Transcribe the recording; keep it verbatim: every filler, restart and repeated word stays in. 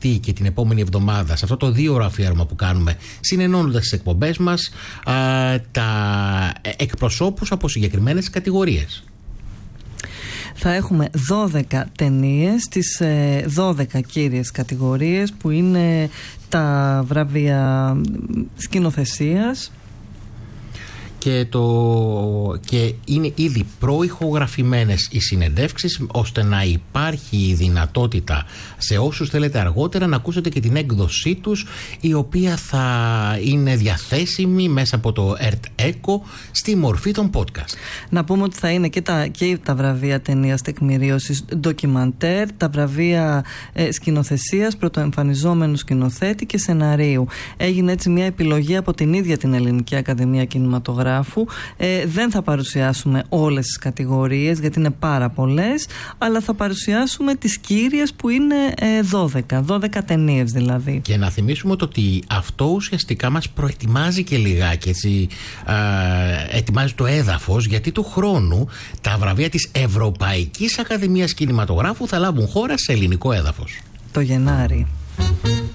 αυτή και την επόμενη εβδομάδα, σε αυτό το δύο ώρο αφιέρωμα που κάνουμε, συνενώνοντας τις εκπομπές μας α, τα εκπροσώπους από συγκεκριμένες κατηγορίες. Θα έχουμε δώδεκα ταινίες στις δώδεκα κύριες κατηγορίες που είναι τα βραβεία σκηνοθεσίας. Και, το, και είναι ήδη προηχογραφημένες οι συνεντεύξεις, ώστε να υπάρχει η δυνατότητα σε όσους θέλετε αργότερα να ακούσετε και την έκδοσή τους, η οποία θα είναι διαθέσιμη μέσα από το ΕΡΤ Echo στη μορφή των podcast. Να πούμε ότι θα είναι και τα, και τα βραβεία ταινίας τεκμηρίωσης ντοκιμαντέρ, τα βραβεία ε, σκηνοθεσίας, πρωτοεμφανιζόμενου σκηνοθέτη και σεναρίου. Έγινε έτσι μια επιλογή από την ίδια την Ελληνική Ακαδημία Κινηματογράφου. Ε, δεν θα παρουσιάσουμε όλες τις κατηγορίες γιατί είναι πάρα πολλές, αλλά θα παρουσιάσουμε τις κύριες που είναι ε, δώδεκα, δώδεκα ταινίες δηλαδή. Και να θυμίσουμε ότι αυτό ουσιαστικά μας προετοιμάζει και λιγάκι, έτσι, α, ετοιμάζει το έδαφος, γιατί του χρόνου τα βραβεία της Ευρωπαϊκής Ακαδημίας Κινηματογράφου θα λάβουν χώρα σε ελληνικό έδαφος. Το Γενάρη.